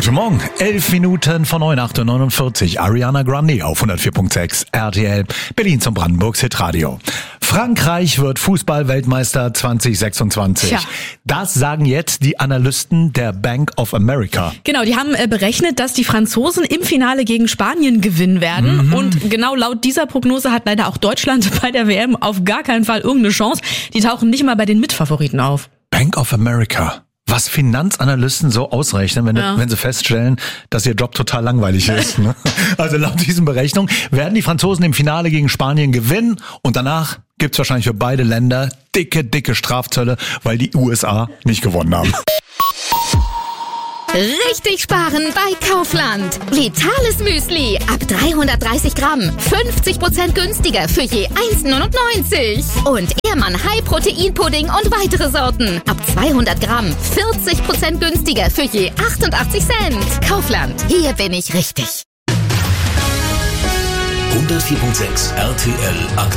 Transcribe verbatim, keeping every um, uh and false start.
Guten Morgen, elf Minuten von neun, acht Uhr neunundvierzig. Ariana Grande auf hundertvier Komma sechs R T L, Berlin zum Brandenburgs Hitradio. Frankreich wird Fußball-Weltmeister zwanzig sechsundzwanzig. Tja. Das sagen jetzt die Analysten der Bank of America. Genau, die haben äh, berechnet, dass die Franzosen im Finale gegen Spanien gewinnen werden. Mhm. Und genau laut dieser Prognose hat leider auch Deutschland bei der W M auf gar keinen Fall irgendeine Chance. Die tauchen nicht mal bei den Mitfavoriten auf. Bank of America. Was Finanzanalysten so ausrechnen, wenn, Ja. wenn sie feststellen, dass ihr Job total langweilig ist. Ne? Also laut diesen Berechnungen werden die Franzosen im Finale gegen Spanien gewinnen und danach gibt's wahrscheinlich für beide Länder dicke, dicke Strafzölle, weil die U S A nicht gewonnen haben. Richtig sparen bei Kaufland. Vitales Müsli ab dreihundertdreißig Gramm. fünfzig Prozent günstiger für je eins neunundneunzig. Und Ehrmann High Protein Pudding und weitere Sorten. Ab zweihundert Gramm. vierzig Prozent günstiger für je achtundachtzig Cent. Kaufland. Hier bin ich richtig. hundertvier Komma sechs R T L